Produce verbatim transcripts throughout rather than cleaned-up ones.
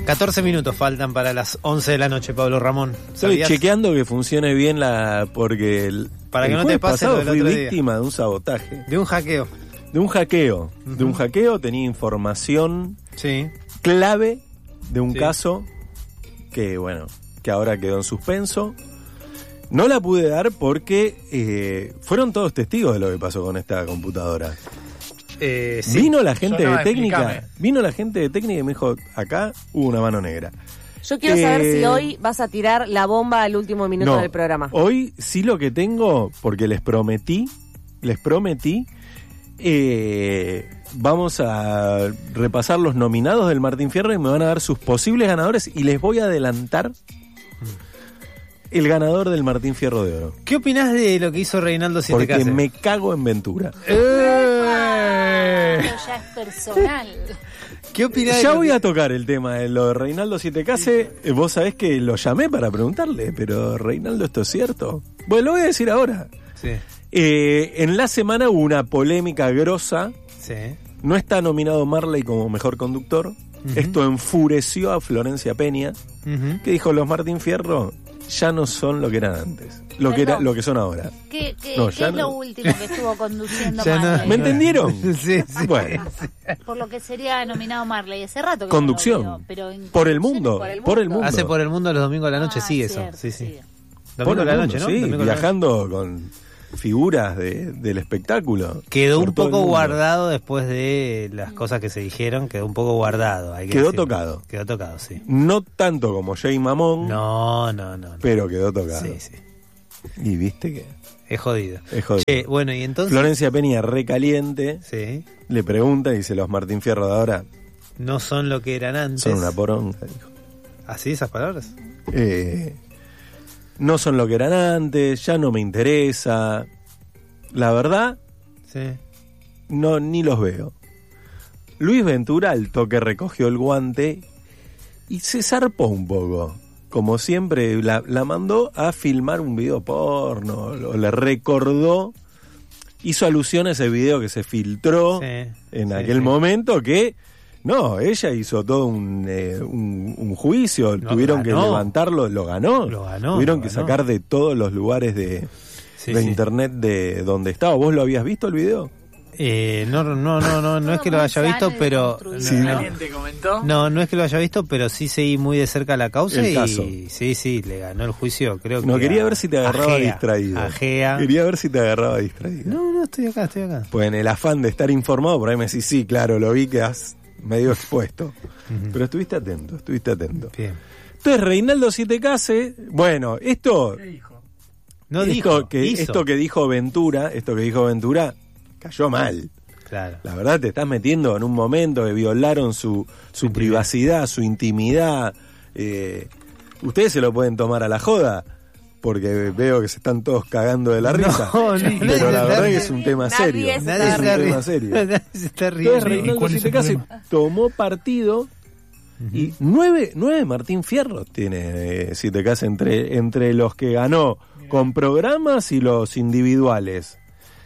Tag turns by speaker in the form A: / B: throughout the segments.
A: catorce minutos faltan para las once de la noche, Pablo Ramón.
B: Estoy
A: ¿Sabías?
B: chequeando que funcione bien la... Porque el,
A: Para que
B: el
A: no te
B: jueves
A: pase lo
B: pasado
A: del
B: fui
A: otro día.
B: víctima de un sabotaje.
A: De un hackeo.
B: De un hackeo.
A: Uh-huh.
B: De un hackeo tenía información
A: Sí.
B: clave de un
A: Sí.
B: caso que, bueno, que ahora quedó en suspenso. No la pude dar porque eh, fueron todos testigos de lo que pasó con esta computadora.
A: Eh, sí.
B: Vino la gente
C: Yo no,
B: de técnica,
C: explícame.
B: vino la gente de técnica y me dijo, acá hubo una mano negra.
D: Yo quiero
B: Eh,
D: saber si hoy vas a tirar la bomba al último minuto
B: No,
D: del programa.
B: hoy sí lo que tengo, porque les prometí, les prometí, eh, vamos a repasar los nominados del Martín Fierro y me van a dar sus posibles ganadores y les voy a adelantar el ganador del Martín Fierro de Oro.
A: ¿Qué opinás de lo que hizo Reinaldo
B: Porque
A: Sietecase?
B: me cago en Ventura.
A: Eh,
E: Esto ya es personal.
A: ¿Qué opinás de
B: Ya
A: lo
B: voy
A: que-
B: a tocar el tema de lo de Reinaldo Sietecase. Eh, Vos sabés que lo llamé para preguntarle, pero Reinaldo, ¿esto es cierto? Bueno, lo voy a decir ahora.
A: Sí,
B: Eh, en la semana hubo una polémica grosa.
A: sí.
B: No está nominado Marley como mejor conductor. Esto enfureció a Florencia Peña,
A: Ujú.
B: que dijo: los Martín Fierro ya no son lo que eran antes, lo que era,
E: Perdón.
B: lo que son ahora.
E: ¿Qué, qué,
B: No,
E: qué
B: ya
E: es
B: no.
E: lo último que estuvo conduciendo
A: Ya no-
E: Marley?
B: ¿Me entendieron?
A: Sí, sí.
B: Bueno,
E: Por lo que sería nominado Marley hace rato que
B: conducción.
E: no lo veo, pero en
B: Por el
E: conducción
B: mundo,
E: por el
B: por el
E: mundo.
B: mundo.
A: Hace por el mundo los domingos a la noche,
E: Ah,
A: sí, eso.
E: cierto,
A: Sí, sí.
E: sí.
A: Domingo
B: Por
A: a
B: el
A: la
B: mundo,
A: noche, ¿no?
B: sí,
A: Domingo a la noche.
B: viajando con figuras de, del espectáculo.
A: Quedó
B: por
A: un
B: todo el
A: poco
B: mundo.
A: guardado después de las cosas que se dijeron, quedó un poco guardado. Hay que
B: Quedó
A: decirlo.
B: tocado.
A: Quedó tocado, sí.
B: No tanto como Jay Mamón,
A: No, no, no. no.
B: pero quedó tocado.
A: Sí, sí.
B: Y viste que
A: Es jodido.
B: es jodido.
A: Che, bueno, y entonces...
B: Florencia Peña recaliente,
A: Sí.
B: le pregunta y dice: los Martín Fierro de ahora
A: No son lo que eran antes.
B: son una poronga, dijo.
A: ¿Así esas palabras?
B: Eh, no son lo que eran antes, ya no me interesa. La verdad,
A: Sí.
B: no, ni los veo. Luis Ventura al toque recogió el guante y se zarpó un poco. Como siempre, la, la mandó a filmar un video porno, o le recordó, hizo alusión a ese video que se filtró
A: Sí,
B: en
A: sí,
B: aquel
A: sí.
B: momento que... No, ella hizo todo un, eh, un, un juicio,
A: Lo
B: tuvieron que
A: ganó.
B: levantarlo, lo ganó.
A: Lo ganó,
B: Tuvieron
A: lo
B: que
A: ganó.
B: sacar de todos los lugares de,
A: Sí,
B: de
A: sí.
B: internet de donde estaba. ¿Vos lo habías visto el video?
A: Eh, no, no, no, no, no es que lo haya
E: Muy
A: visto,
E: sano y
A: pero...
E: construido.
B: Sí,
A: no,
C: ¿Alguien te comentó?
A: no, no es que lo haya visto, pero sí seguí muy de cerca la causa
B: El
A: y
B: caso.
A: sí, sí, le ganó el juicio, creo que...
B: No, quería
A: a-
B: ver si te agarraba
A: a Gea,
B: distraído.
A: A Gea.
B: Quería ver si te agarraba distraído.
A: No, no, estoy acá, estoy acá.
B: Pues en el afán de estar informado, por ahí me decís: sí, claro, lo vi, quedás medio expuesto. Pero estuviste atento, estuviste atento.
A: Bien.
B: Entonces, Reinaldo Sietecase, bueno, esto...
C: ¿Qué dijo?
A: No
B: esto,
A: dijo,
B: que,
A: hizo.
B: esto que dijo Ventura, esto que dijo Ventura, cayó mal.
A: Claro.
B: La verdad, te estás metiendo en un momento que violaron su, su privacidad, su intimidad. Eh, ustedes se lo pueden tomar a la joda, porque veo que se están todos cagando de la risa.
A: No, no,
B: pero
A: nadie
B: la
A: se
B: verdad
A: ríe.
B: que es un tema
D: Nadie
B: serio.
D: se
B: Es
A: Nadie
B: un
A: se
B: tema
A: ríe.
B: serio.
A: Nadie se está
B: Entonces,
A: riendo.
B: Reinaldo
C: ¿cuál es el
B: Sietecase
C: problema?
B: tomó partido y nueve, nueve Martín Fierros tiene eh, Sietecase entre, entre los que ganó con programas y los individuales.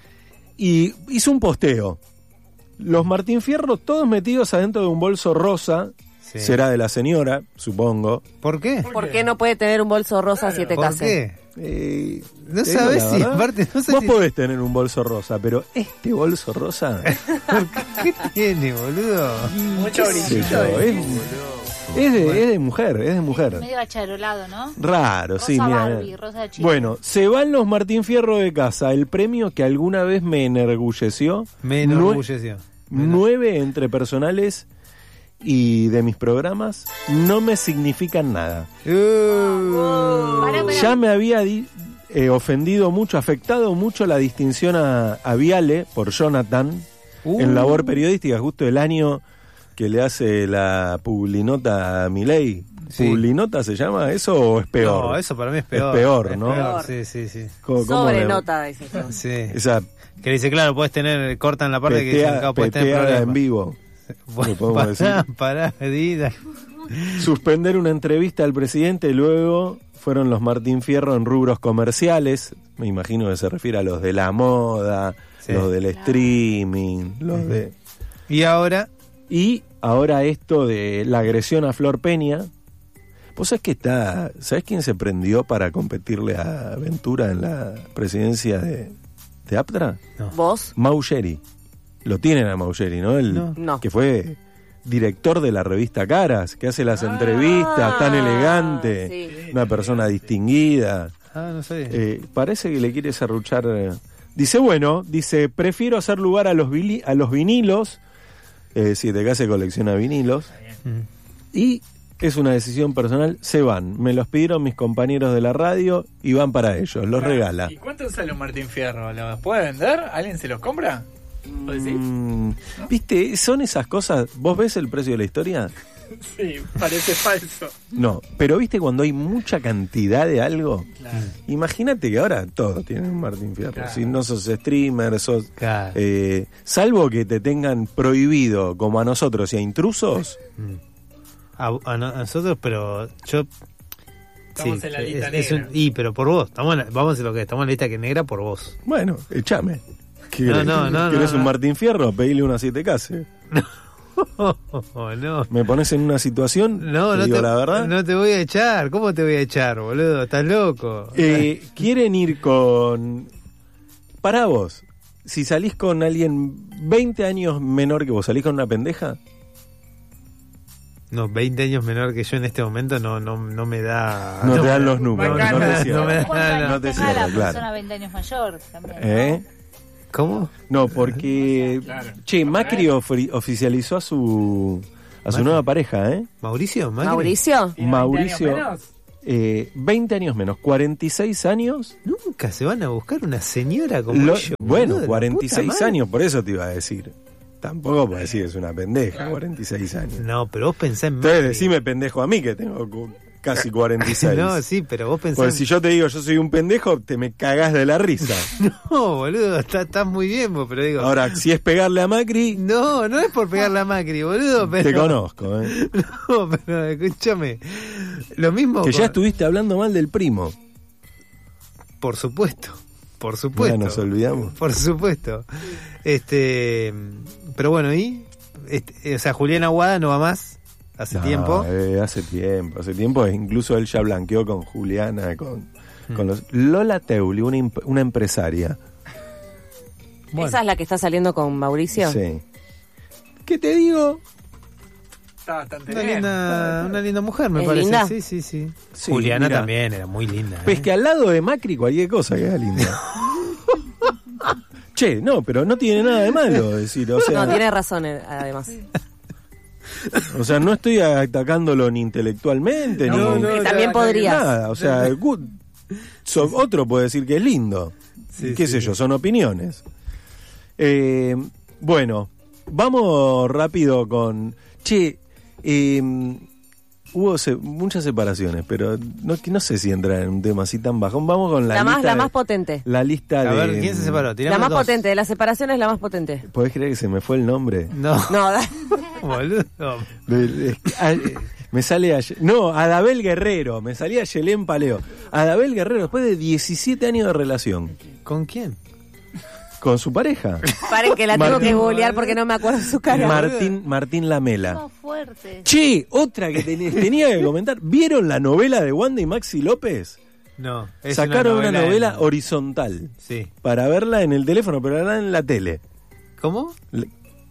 B: Y hizo un posteo. Los Martín Fierro todos metidos adentro de un bolso rosa.
A: Sí.
B: Será de la señora, supongo.
A: ¿Por qué?
D: ¿Por qué no puede tener un bolso rosa siete
A: ¿Por
D: K?
A: qué?
B: Eh,
A: No
B: te digo
A: sabes
B: la
A: si,
B: verdad,
A: aparte, no sé
B: vos
A: si-
B: podés tener un bolso rosa, pero este bolso rosa...
A: ¿Qué tiene, boludo?
C: Mucho
B: qué sé
C: brillito.
B: yo,
C: de-
B: es, es de, es de mujer, es de mujer.
E: Medio acharolado, ¿no?
B: Raro,
E: Rosa
B: sí, mira.
E: Barbie, rosa chica.
B: Bueno, se van los Martín Fierro de casa. El premio que alguna vez me enorgulleció.
A: Me
B: nue-
A: enorgulleció. Me enor-
B: Nueve entre personales y de mis programas no me significan nada.
A: Uh,
E: Pará, pará.
B: Ya me había di- eh, ofendido mucho, afectado mucho la distinción a, a Viale por Jonathan
A: Uh.
B: en labor periodística, justo el año que le hace la publinota a Milei.
A: Sí.
B: ¿Publinota se llama eso o es peor?
A: No, eso para mí es peor.
B: Es peor, ¿no?
D: peor.
A: Sí, sí, sí.
B: ¿Cómo- cómo le-
D: Sobrenota, dice eso.
A: Sí.
B: Esa
A: Que dice, claro, puedes tener, cortan la parte que dice,
B: petea-
A: acá puedes tener
B: peteada
A: problemas.
B: en vivo.
A: Bueno,
B: le podemos decir.
A: pará, pará, Dida.
B: Suspender una entrevista al presidente, luego fueron los Martín Fierro en rubros comerciales, me imagino que se refiere a los de la moda,
A: Sí.
B: los del streaming, los de...
A: Y ahora,
B: Y ahora esto de la agresión a Flor Peña. ¿Vos sabés que está, ¿sabés quién se prendió para competirle a Ventura en la presidencia de, de Aptra?
A: No.
D: ¿Vos?
B: Maugeri. Lo tienen a Maugeri, ¿no? El
A: No.
D: No.
B: que fue director de la revista Caras, que hace las entrevistas, tan elegante,
D: sí.
B: una persona distinguida.
A: Ah, no sé.
B: Eh, parece que le quiere serruchar. eh. Dice, bueno, dice, prefiero hacer lugar a los, vili- a los vinilos, eh, si te casa colecciona vinilos,
A: Mm.
B: y es una decisión personal, se van. Me los pidieron mis compañeros de la radio y van para ellos, los regala.
C: ¿Y cuánto sale un Martín Fierro? ¿Los puede vender? ¿Alguien se los compra? ¿Vos decís?
B: Mm, ¿Viste? Son esas cosas. ¿Vos ves el precio de la historia?
C: Sí, parece falso.
B: No, pero viste cuando hay mucha cantidad de algo.
C: Claro.
B: Imagínate que ahora todos tienen un Martín Fierro.
C: Claro.
B: Si no sos streamer, sos.
A: Claro.
B: eh, salvo que te tengan prohibido, como a nosotros y a intrusos.
A: Mm. A, a no- a nosotros, pero yo...
C: Estamos en la lista
A: es, es
C: negra.
A: un- y, pero por vos. Estamos en la- vamos a decir lo que es. Estamos en la lista que negra por vos.
B: Bueno, échame. ¿Qué
A: No,
B: querés?
A: no, no,
B: ¿Querés
A: no,
B: un
A: no.
B: Martín Fierro? Pedile una siete K.
A: Oh, no.
B: Me pones en una situación.
A: No,
B: te
A: no
B: digo
A: te,
B: la verdad.
A: no te voy a echar. ¿Cómo te voy a echar, boludo? ¿Estás loco?
B: Eh, ¿Quieren ir con... Para vos, si salís con alguien veinte años menor que vos, ¿salís con una pendeja?
A: No, veinte años menor que yo en este momento no, no, no me da...
B: No te
A: me
B: dan
A: da-
B: los números,
C: Bacana.
B: no te
A: No me
B: cierran.
A: da-
E: ¿Cuántos años
B: no te
E: tenga la
B: cierra, claro.
E: persona veinte años mayor también? ¿no?
B: ¿Eh?
A: ¿Cómo?
B: No, porque...
C: Claro.
B: Che, Macri ofri- oficializó a su... A su
A: Macri.
B: nueva pareja, ¿eh?
A: ¿Mauricio? ¿Macri?
D: ¿Mauricio?
C: ¿Tiene
B: Mauricio.
C: veinte años menos?
B: Eh, veinte años menos, cuarenta y seis años.
A: Nunca se van a buscar una señora como
B: Lo-
A: yo.
B: bueno,
A: boludo, la
B: cuarenta y seis
A: puta madre.
B: años, por eso te iba a decir. Tampoco puedo decir es una pendeja, cuarenta y seis años.
A: No, pero vos pensás en
B: Entonces
A: Macri.
B: decime pendejo a mí que tengo cu- casi cuarenta y seis.
A: No, sí, pero vos pensás...
B: Pues si yo te digo yo soy un pendejo, te me cagás de la risa.
A: No, boludo, estás está muy bien vos, pero digo...
B: Ahora, si es pegarle a Macri,
A: No, no es por pegarle a Macri, boludo, pero...
B: te conozco, ¿eh?
A: No, pero escúchame. Lo mismo...
B: Que ya
A: con-
B: estuviste hablando mal del primo.
A: Por supuesto, por supuesto.
B: Ya nos olvidamos.
A: Por supuesto. Este, pero bueno, ¿y? Este, o sea, Julián Aguada no va más hace
B: No,
A: tiempo.
B: eh, hace tiempo, hace tiempo. Incluso él ya blanqueó con Juliana, con,
A: Hmm.
B: con los... Lola Teuli, una, imp- una empresaria.
A: Bueno.
D: ¿Esa es la que está saliendo con Mauricio?
B: Sí. ¿Qué te digo?
C: Está bastante
A: Una
C: bien.
A: linda, una linda mujer, me
D: ¿Es
A: parece.
D: linda?
A: Sí, sí, sí.
B: Sí,
A: Juliana
B: mira.
A: también era muy linda. ¿eh?
B: Pues que al lado de Macri cualquier cosa queda linda. Che, no, pero no tiene nada de malo decir, o sea,
D: No, tiene razón, eh, además.
B: o sea, no estoy atacándolo ni intelectualmente,
A: No,
B: ni
A: no,
D: Que también
A: no,
D: podrías.
B: nada, o sea, gu- so- otro puede decir que es lindo.
A: Sí,
B: qué
A: sí,
B: sé
A: sí.
B: yo, son opiniones. Eh, bueno, vamos rápido con... Che, eh, hubo se- muchas separaciones, pero no, que no sé si entra en un tema así tan bajón. Vamos con la,
D: La más,
B: lista
D: la
B: de-
D: más potente.
B: la lista
A: A
B: de...
A: ver, ¿quién se separó? Tirame
D: La más
A: dos.
D: potente, de las separaciones la más potente.
B: ¿Podés creer que se me fue el nombre?
A: No,
D: No, da-
A: boludo.
B: De- de- a- me sale a, no, Adabel Guerrero, me salía Yelén Paleo. Adabel Guerrero, después de diecisiete años de relación
A: ¿Con quién?
B: con su pareja,
D: paren que la tengo
B: Martín.
D: que googlear porque no me acuerdo su cara.
B: Martín, Martín Lamela.
E: Somos fuertes.
B: Che, otra que ten- tenía que comentar. ¿Vieron la novela de Wanda y Maxi López?
A: No. es
B: Sacaron una novela,
A: en-
B: horizontal
A: Sí.
B: para verla en el teléfono, pero ahora en la tele.
A: ¿Cómo?
B: Le-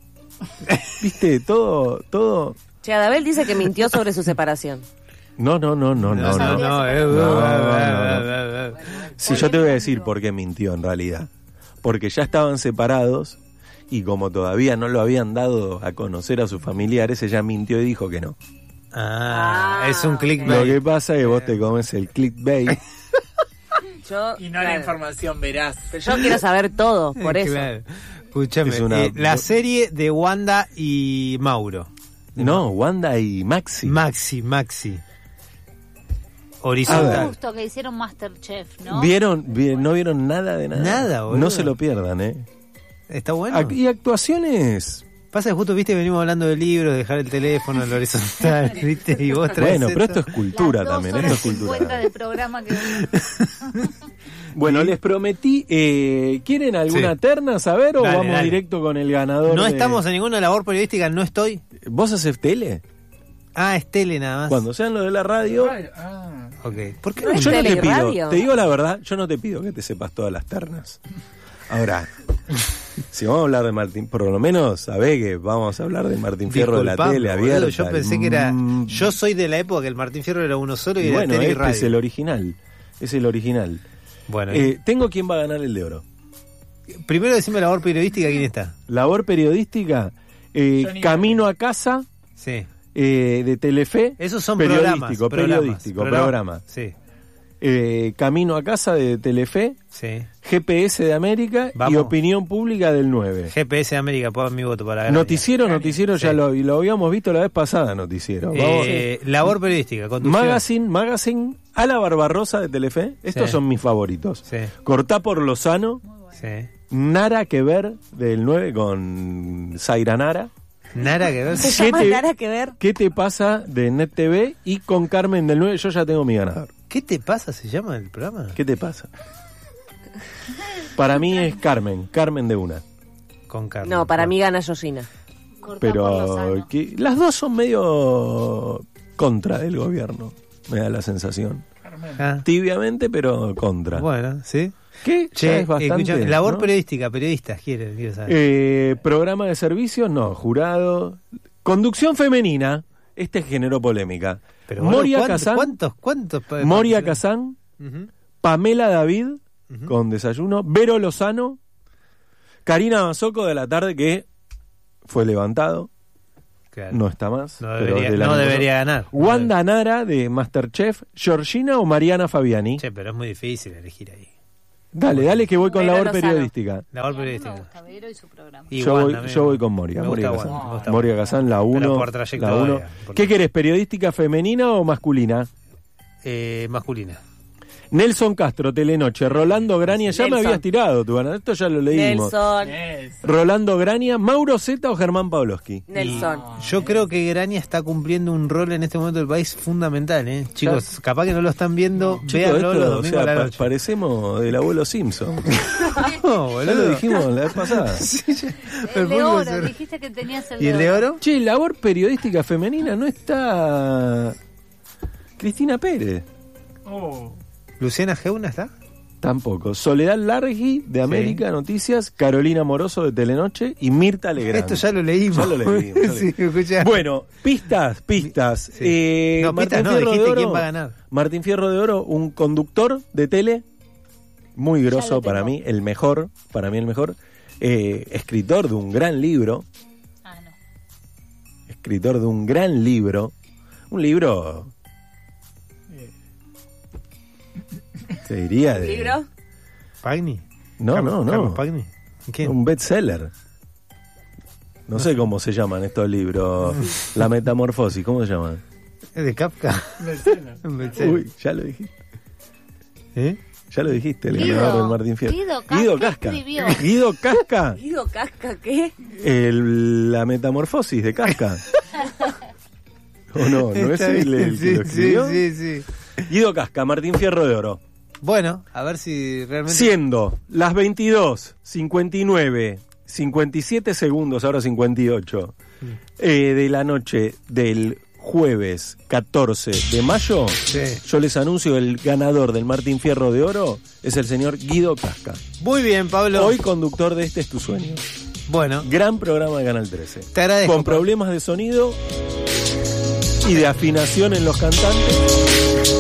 B: ¿Viste? Todo, todo...
D: Che, Adabel dice que mintió sobre su separación.
B: No, no, no, no, no,
A: no,
B: no.
A: no, eh,
B: No,
A: uh,
B: no,
A: uh,
B: no.
A: uh, uh, uh.
B: Sí, yo te voy a decir por qué mintió en realidad. Porque ya estaban separados y como todavía no lo habían dado a conocer a sus familiares, ella mintió y dijo que no.
A: Ah,
D: Ah,
A: es un
B: Lo
A: clickbait.
B: que pasa es que vos te comes el clickbait.
D: Yo,
C: Y no la
D: claro,
C: información veraz.
D: pero yo quiero saber todo, por eso.
A: Claro. Escúchame,
B: Es una-
A: eh, la serie de Wanda y Mauro.
B: No, Wanda y Maxi.
A: Maxi, Maxi.
B: A
A: Horizontal.
B: ver.
E: Justo que hicieron Masterchef, ¿no?
B: ¿Vieron? Vi- ¿No vieron nada de nada?
A: Nada, boludo.
B: No se lo pierdan, ¿eh?
A: Está bueno.
B: Ac- Y actuaciones...
A: Pasa que justo, viste, venimos hablando de libros, de dejar el teléfono en la horizontal, viste, y vos traes
B: Bueno, pero
A: esto.
B: esto es cultura
E: Las dos
B: también,
E: horas
B: esto es
E: cincuenta
B: cultura.
E: de programa que...
B: Bueno, les prometí, eh, ¿quieren alguna
A: Sí.
B: terna saber o
A: Dale,
B: vamos
A: dale.
B: directo con el ganador?
A: No
B: de-
A: estamos en ninguna labor periodística, no estoy.
B: ¿Vos haces tele?
A: Ah, es tele nada más.
B: Cuando sean lo de la radio...
C: Ah.
A: Ok. ¿Por qué
D: No
A: no?
D: es
B: Yo no te
D: tele y
B: pido,
D: radio.
B: te digo la verdad, yo no te pido que te sepas todas las ternas. Ahora, si vamos a hablar de Martín, por lo menos sabés que vamos a hablar de Martín Fierro de la
A: Disculpame,
B: tele
A: boludo,
B: abierta.
A: yo pensé que era...
B: Mm,
A: Yo soy de la época que el Martín Fierro era uno solo y,
B: y
A: era
B: bueno,
A: tele y
B: este
A: radio.
B: es el original. Es el original.
A: Bueno,
B: Eh, tengo quién va a ganar el de oro.
A: primero decime labor periodística, ¿quién está?
B: Labor periodística, eh,
C: Johnny
B: Camino a casa,
A: Sí.
B: eh, de Telefe.
A: Esos son
B: periodístico,
A: programas. programas,
B: periodístico,
A: programa-
B: programa.
A: Sí,
B: Eh, Camino a casa de Telefe,
A: sí.
B: G P S de América
A: Vamos.
B: y Opinión Pública del nueve.
A: G P S de América, pongan mi voto para ganar.
B: Noticiero, noticiero, ya
A: Sí.
B: lo, y lo habíamos visto la vez pasada, noticiero. Vamos.
A: Eh, labor periodística, conducción.
B: Magazine, Magazine, a la Barbarosa de Telefe. Estos
A: Sí.
B: son mis favoritos.
A: Sí,
B: Cortá por Lozano,
A: sí.
B: Nara que ver del nueve con Zaira Nara.
A: Nada que ver.
D: Se
B: ¿Qué
D: llama
B: te-
D: Nada que ver.
B: ¿Qué te pasa de Net T V? Y con Carmen del nueve, yo ya tengo mi ganador.
A: ¿Qué te pasa? ¿Se llama el programa?
B: ¿Qué te pasa? Para mí es Carmen, Carmen de una.
A: Con Carlos.
D: No, para mí gana Georgina.
E: Cortá por
B: Pero
E: Lozano.
B: que, las dos son medio contra del gobierno, me da la sensación.
A: Ah,
B: Tibiamente, pero contra.
A: bueno, sí.
B: ¿Qué?
A: Che,
B: Ya es bastante,
A: escucha, labor
B: ¿no?
A: periodística, periodistas, quiero, quiero saber.
B: Eh, programa de servicios, no, jurado. Conducción femenina, este generó polémica.
A: Pero, boludo,
B: Moria
A: ¿cuántos-
B: Kazán,
A: ¿Cuántos? ¿Cuántos? pa-
B: Moria
A: pa-
B: Kazán,
A: Ujú,
B: Pamela David,
A: ujú.
B: con desayuno, Vero Lozano, Karina Mazoco de la tarde, que fue levantado,
A: Claro.
B: no está más.
A: No
B: pero
A: debería,
B: del
A: no
B: año
A: debería ganar.
B: pasado. Wanda Nara de Masterchef, Georgina o Mariana Fabiani.
A: Che, pero es muy difícil elegir ahí.
B: Dale, dale que voy con
D: Vero
B: labor
D: Lozano.
B: periodística.
A: Labor
E: Sí, a mí me
A: periodística.
E: gusta Vero y su programa.
A: Y
B: Yo voy,
A: Wanda, me-
B: yo voy con Moria.
A: me
B: Moria
A: gusta
B: Kazán.
A: Wanda, me gusta
B: Moria
A: Wanda.
B: Kazán, la
A: Pero
B: uno.
A: por
B: La
A: trayectoria,
B: uno.
A: porque-
B: ¿Qué querés, periodística femenina o masculina?
A: Eh, masculina.
B: Nelson Castro, Telenoche, Rolando Grania, ya me
D: Nelson.
B: habías tirado, tu ganador, esto ya lo leímos.
D: Nelson.
B: Rolando Grania, Mauro Zeta o Germán Pavlovsky.
D: Nelson.
A: Yo creo que Grania está cumpliendo un rol en este momento del país fundamental, ¿eh? Chicos, capaz que no lo están viendo,
B: Chicos,
A: véanlo
B: esto,
A: los
B: o
A: domingos
B: sea,
A: a la
B: pa-
A: noche.
B: parecemos del abuelo Simpson.
A: No,
B: Ya lo
A: boludo.
B: dijimos la vez pasada.
A: Pero
E: El de
A: ¿por qué
E: oro,
A: ser?
E: dijiste que tenías el
A: ¿Y el de oro?
B: Che, labor periodística femenina no está Cristina Pérez.
C: Oh.
A: ¿Luciana Geuna está?
B: Tampoco. Soledad Largi de América Noticias, Carolina Moroso de Telenoche y Mirta Legrand.
A: Esto ya lo leímos.
B: Ya lo leímos, ya lo
A: Sí, escuchá.
B: Bueno, pistas, pistas.
A: Sí.
B: Eh,
A: No, pistas no,
B: Fierro de
A: dijiste
B: Oro,
A: quién va a ganar.
B: Martín Fierro de Oro, un conductor de tele, muy
E: Ya
B: grosso
E: lo
B: para
E: tengo.
B: mí, el mejor, para mí el mejor. Eh, escritor de un gran libro,
E: Ah, no.
B: escritor de un gran libro, un libro, eh, se diría de...
D: ¿Libro?
A: ¿Pagni?
B: No,
A: Carlos-
B: no, no.
A: Carlos Pagni. ¿Quién?
B: Un bestseller. No sé cómo se llaman estos libros. La metamorfosis, ¿cómo se llaman?
A: ¿Es de Kafka? Un bestseller.
B: Uy, ya lo dijiste.
A: ¿Eh?
B: Ya lo dijiste, el
E: Guido.
B: ganador del Martín Fierro.
E: Guido Casca
B: Guido Casca.
E: escribió.
B: Guido Casca.
D: Guido Casca, ¿qué?
B: El- la metamorfosis de Casca. ¿O no? ¿No es
A: Está
B: el,
A: bien,
B: el que
A: sí,
B: lo escribió?
A: Sí, sí, sí.
B: Guido Casca, Martín Fierro de Oro.
A: Bueno, a ver si realmente...
B: Siendo las veintidós, cincuenta y nueve, cincuenta y siete segundos, ahora cincuenta y ocho, eh, de la noche del jueves catorce de mayo,
A: Sí.
B: yo les anuncio el ganador del Martín Fierro de Oro es el señor Guido Casca.
A: Muy bien, Pablo.
B: Hoy conductor de Este es tu sueño.
A: Bueno,
B: Gran programa de Canal trece.
A: te agradezco.
B: Con problemas de sonido y de afinación en los cantantes.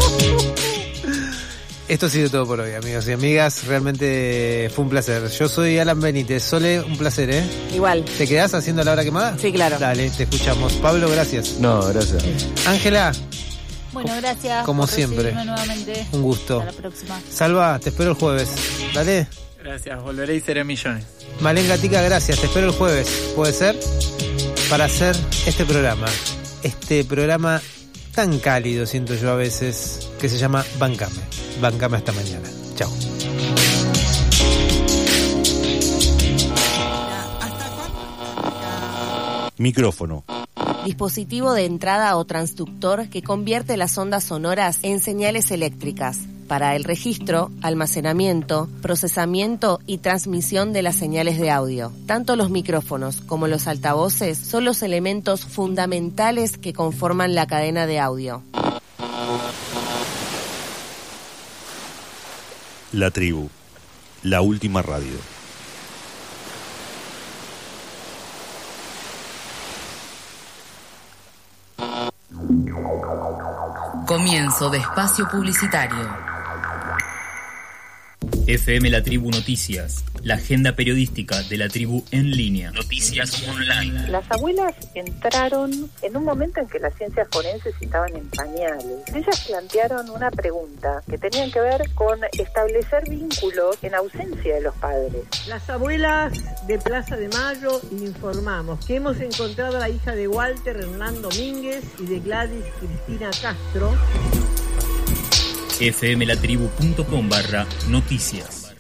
A: Esto ha sido todo por hoy, amigos y amigas. Realmente fue un placer. Yo soy Alan Benítez. Sole, un placer, ¿eh?
D: Igual.
A: ¿Te quedás haciendo la hora quemada?
D: Sí, claro.
A: Dale, te escuchamos. Pablo, gracias.
B: No, gracias.
A: Ángela,
E: Bueno, gracias.
A: Como
E: por
A: siempre.
E: recibirme nuevamente.
A: un gusto.
E: Hasta la próxima.
A: Salva, te espero el jueves. Dale.
C: Gracias, volveré y seré millones.
A: Malén Gatica, gracias. Te espero el jueves. ¿Puede ser? Para hacer este programa. Este programa tan cálido, siento yo a veces, que se llama Bancame. Bancame hasta mañana. Chao.
F: Micrófono.
D: Dispositivo de entrada o transductor que convierte las ondas sonoras en señales eléctricas. para el registro, almacenamiento, procesamiento y transmisión de las señales de audio. Tanto los micrófonos como los altavoces son los elementos fundamentales que conforman la cadena de audio.
F: La tribu, la última radio.
G: Comienzo de espacio publicitario.
H: F M La Tribu Noticias, la agenda periodística de la tribu en línea. Noticias online.
I: Las abuelas entraron en un momento en que las ciencias forenses estaban en pañales. Ellas plantearon una pregunta que tenían que ver con establecer vínculos en ausencia de los padres.
J: Las abuelas de Plaza de Mayo informamos que hemos encontrado a la hija de Walter Hernán Domínguez y de Gladys Cristina Castro.
H: fmlatribu.com barra noticias.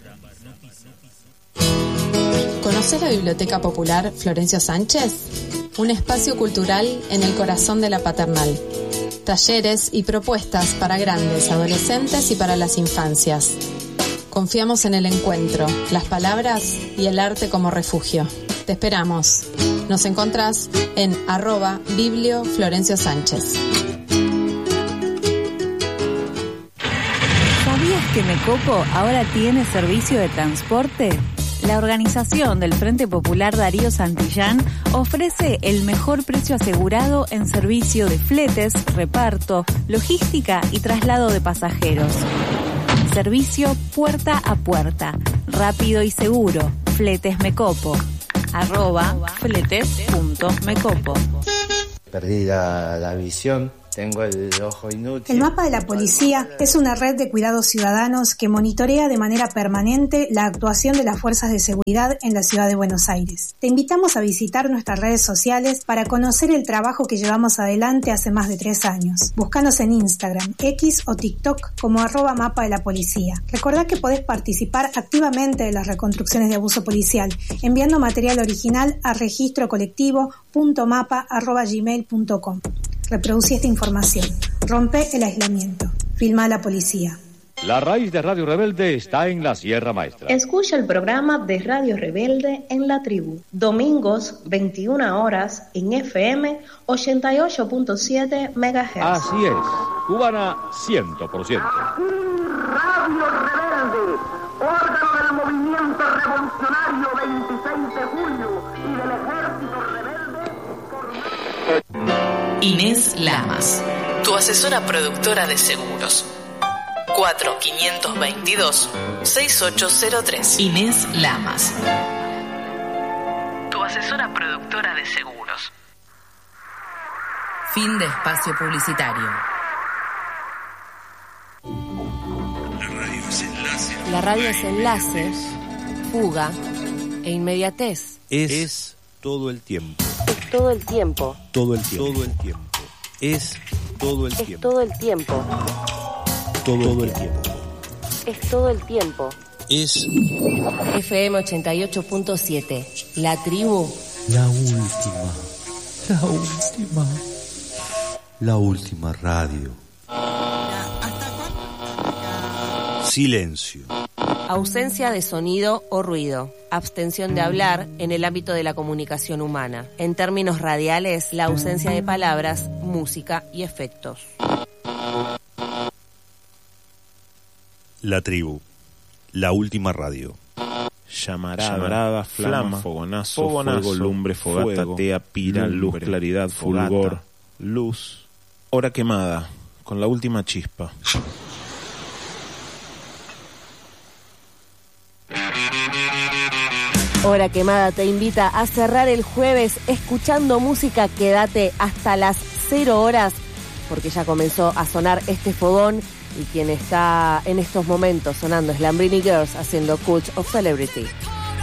K: ¿Conoces la Biblioteca Popular Florencio Sánchez? Un espacio cultural en el corazón de la Paternal. Talleres y propuestas para grandes, adolescentes y para las infancias. Confiamos en el encuentro, las palabras y el arte como refugio. Te esperamos. Nos encontrás en arroba Biblio Florencio Sánchez.
L: ¿Sabías que Mecopo ahora tiene servicio de transporte? La organización del Frente Popular Darío Santillán ofrece el mejor precio asegurado en servicio de fletes, reparto, logística y traslado de pasajeros. Servicio puerta a puerta, rápido y seguro. Fletes Mecopo. Arroba fletes.mecopo.
M: Perdí la, la visión. Tengo el ojo inútil.
N: El mapa de la policía es una red de cuidados ciudadanos que monitorea de manera permanente la actuación de las fuerzas de seguridad en la ciudad de Buenos Aires. Te invitamos a visitar nuestras redes sociales para conocer el trabajo que llevamos adelante hace más de tres años. Búscanos en Instagram, X o TikTok como arroba mapa de la policía. Recordá que podés participar activamente de las reconstrucciones de abuso policial enviando material original a registro colectivo punto mapa arroba gmail punto com. Reproducí esta información. Rompe el aislamiento. Filma a la policía.
O: La raíz de Radio Rebelde está en la Sierra Maestra.
P: Escucha el programa de Radio Rebelde en la tribu. Domingos, veintiuna horas, en F M ochenta y ocho punto siete megahertz.
O: Así es. Cubana cien por ciento.
Q: Aquí Radio Rebelde, órgano del movimiento revolucionario veintiséis de julio y del ejército rebelde por...
G: Inés Lamas, tu asesora productora de seguros. cuatro cinco dos dos, seis ocho cero tres. Inés Lamas, tu asesora productora de seguros. Fin de espacio publicitario.
D: La radio es enlace. La radio es enlace, fuga e inmediatez.
F: Es, es todo el tiempo.
D: Es todo el tiempo.
F: Todo el tiempo. Todo el tiempo. Es todo el
D: es
F: tiempo.
D: Todo el tiempo.
F: Todo el tiempo.
D: Es todo el tiempo.
F: Es
D: F M ochenta y ocho punto siete. La tribu.
F: La última. La última. La última radio. Silencio.
D: Ausencia de sonido o ruido. Abstención de hablar en el ámbito de la comunicación humana. En términos radiales, la ausencia de palabras, música y efectos.
F: La tribu. La última radio.
R: Llamarada, Llamarada flama, flama, fogonazo, fogonazo, fuego, lumbre, fogata, fuego, tea, pira, lumbre, luz, claridad, fogata, fulgor, luz. Hora quemada, con la última chispa.
D: Hora Quemada te invita a cerrar el jueves escuchando música. Quédate hasta las cero horas porque ya comenzó a sonar este fogón y quien está en estos momentos sonando es Lambrini Girls haciendo Cult of Celebrity.